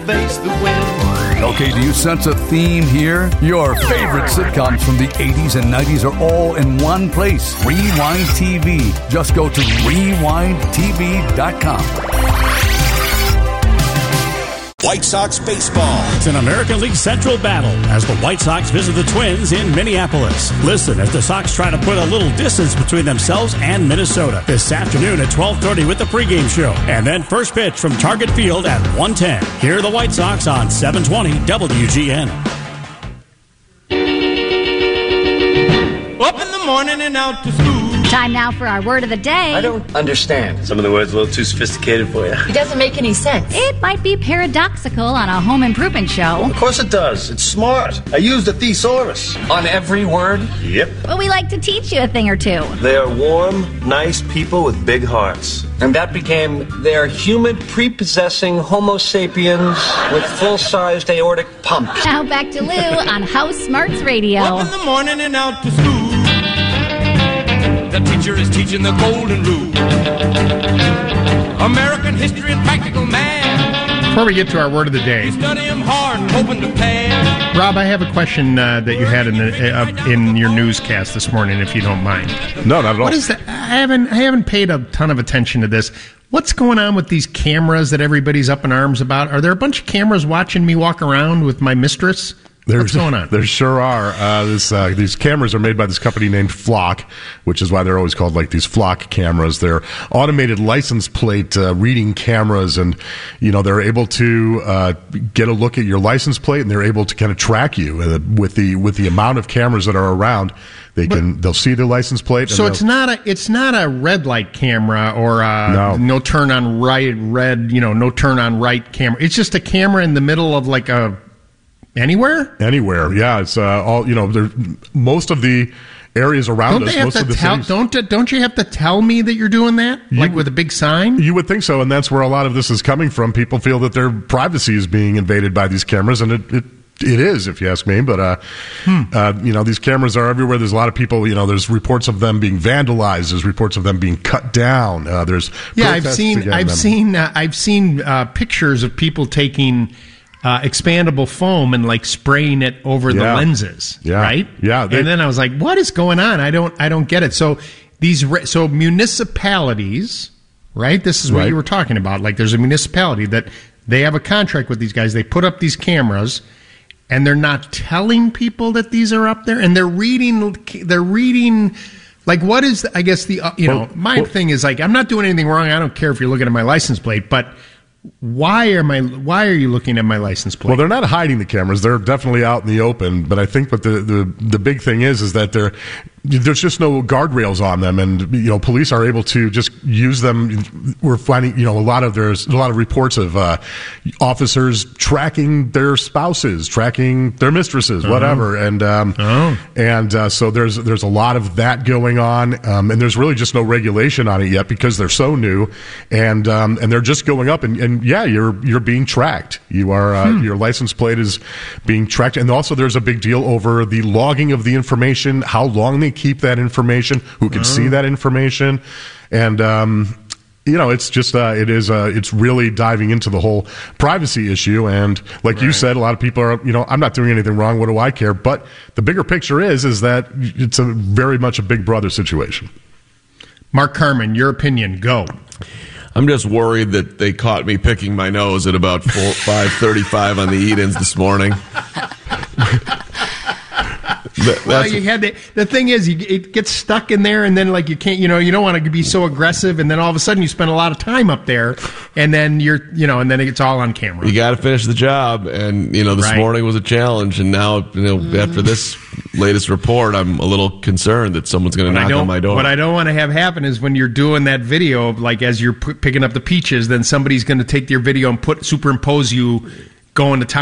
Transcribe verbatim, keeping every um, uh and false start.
face the wind. Okay, do you sense a theme here? Your favorite sitcoms from the eighties and nineties are all in one place. Rewind T V. Just go to rewind t v dot com. White Sox baseball. It's an American League Central battle as the White Sox visit the Twins in Minneapolis. Listen as the Sox try to put a little distance between themselves and Minnesota this afternoon at twelve thirty with the pregame show. And then first pitch from Target Field at one ten. Here are the White Sox on seven twenty W G N. Up in the morning and out to school. Time now for our word of the day. I don't understand. Some of the words a little too sophisticated for you. It doesn't make any sense. It might be paradoxical on a home improvement show. Of course it does. It's smart. I used a thesaurus. On every word? Yep. But we like to teach you a thing or two. They are warm, nice people with big hearts. And that became, they're humid, prepossessing Homo sapiens with full-sized aortic pumps. Now back to Lou on House Smarts Radio. Up in the morning and out to school. The teacher is teaching the golden rule. American history and practical math. Before we get to our word of the day, You study them hard and hoping to pass. Rob, I have a question uh, that you had in the uh, in your newscast this morning, if you don't mind. No, not at all. What is that? I haven't I haven't paid a ton of attention to this. What's going on with these cameras that everybody's up in arms about? Are there a bunch of cameras watching me walk around with my mistress? There's, What's going on? There sure are. Uh, this, uh, these cameras are made by this company named Flock, which is why they're always called like these Flock cameras. They're automated license plate uh, reading cameras, and you know they're able to uh, get a look at your license plate, and they're able to kind of track you uh, with the with the amount of cameras that are around. They can but, they'll see the license plate. So it's not a it's not a red light camera or a no. no turn on right red you know no turn on right camera. It's just a camera in the middle of like a. Anywhere? Anywhere, yeah. It's uh, all you know. There, most of the areas around don't us, they have most to of the tell, cities, don't don't you have to tell me that you're doing that, you, like with a big sign? You would think so, and that's where a lot of this is coming from. People feel that their privacy is being invaded by these cameras, and it. it It is, if you ask me, but uh, hmm. uh, you know these cameras are everywhere. There's a lot of people. You know, there's reports of them being vandalized. There's reports of them being cut down. Uh, there's yeah, I've seen, I've them. seen, uh, I've seen uh, pictures of people taking uh, expandable foam and like spraying it over yeah. the lenses. Yeah. Right. Yeah. They, and then I was like, what is going on? I don't, I don't get it. So these, re- so municipalities, right? This is what right. you were talking about. Like, there's a municipality that they have a contract with these guys. They put up these cameras. And they're not telling people that these are up there, and they're reading. They're reading, like what is? The, I guess the uh, you well, know my well, thing is like I'm not doing anything wrong. I don't care if you're looking at my license plate, but why are my why are you looking at my license plate? Well, they're not hiding the cameras; they're definitely out in the open. But I think what the the, the big thing is is that they're. There's just no guardrails on them, and you know, police are able to just use them. We're finding, you know, a lot of there's a lot of reports of uh, officers tracking their spouses, tracking their mistresses, uh-huh. whatever, and um, oh. and uh, so there's there's a lot of that going on, um, and there's really just no regulation on it yet because they're so new, and um, and they're just going up, and, and yeah, you're you're being tracked. You are uh, hmm. your license plate is being tracked, and also there's a big deal over the logging of the information, how long they keep that information, who can oh. see that information, and um, you know, it's just uh, it is uh, it's really diving into the whole privacy issue. And like right. you said, a lot of people are, you know, I'm not doing anything wrong. What do I care? But the bigger picture is is that it's a very much a Big Brother situation. Mark Carman, your opinion, go. I'm just worried that they caught me picking my nose at about five thirty-five on the eat-ins this morning. That, well, you had the, the thing is, you, it gets stuck in there, and then like you can't, you know, you don't want to be so aggressive, and then all of a sudden you spend a lot of time up there, and then you're, you know, and then it's all on camera. You got to finish the job, and you know, this right. morning was a challenge, and now, you know, mm. after this latest report, I'm a little concerned that someone's going to knock on my door. What I don't want to have happen is when you're doing that video, like as you're p- picking up the peaches, then somebody's going to take your video and put superimpose you going to town.